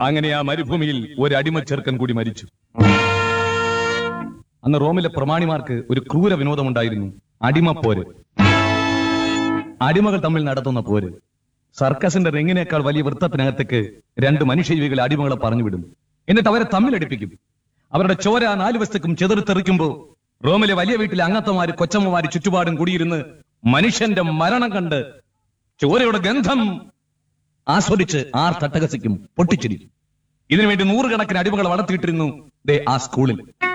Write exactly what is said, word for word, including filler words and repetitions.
അങ്ങനെ ആ മരുഭൂമിയിൽ ഒരു അടിമ ചെറുക്കൻ കൂടി മരിച്ചു. അന്ന് റോമിലെ പ്രമാണിമാർക്ക് ഒരു ക്രൂര വിനോദമുണ്ടായിരുന്നു, അടിമപ്പോര്. അടിമകൾ തമ്മിൽ നടത്തുന്ന പോര്. സർക്കസിന്റെ റിങ്ങിനേക്കാൾ വലിയ വൃത്തത്തിനകത്തേക്ക് രണ്ട് മനുഷ്യജീവികൾ അടിമകളെ പറഞ്ഞുവിടും. എന്നിട്ട് അവരെ തമ്മിലടിപ്പിക്കും. അവരുടെ ചോര നാലു വശത്തേക്കും ചെറുത്തെറിക്കുമ്പോ റോമിലെ വലിയ വീട്ടിലെ അംഗത്തമാര് കൊച്ചമ്മമാര് ചുറ്റുപാടും കൂടിയിരുന്ന് മനുഷ്യന്റെ മരണം കണ്ട് ചോരയുടെ ഗന്ധം ആസ്വദിച്ച് ആർ തട്ടകസിക്കും, പൊട്ടിച്ചിരിക്കും. ഇതിനുവേണ്ടി നൂറുകണക്കിന് അടിമകളെ വളർത്തിയിട്ടിരുന്നു ദേ ആ സ്കൂളിൽ.